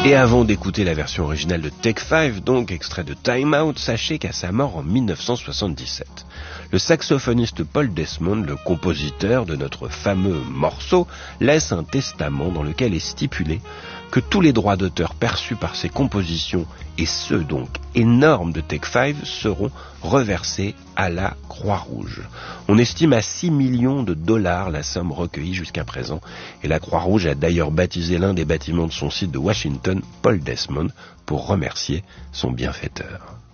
Et avant d'écouter la version originale de Take 5, donc extrait de Time Out, sachez qu'à sa mort en 1977, le saxophoniste Paul Desmond, le compositeur de notre fameux morceau, laisse un testament dans lequel est stipulé que tous les droits d'auteur perçus par ses compositions, et ceux donc énormes de Take 5, seront reversés à la Croix-Rouge. On estime à 6 millions de dollars la somme recueillie jusqu'à présent, et la Croix-Rouge a d'ailleurs baptisé l'un des bâtiments de son site de Washington, Paul Desmond, pour remercier son bienfaiteur.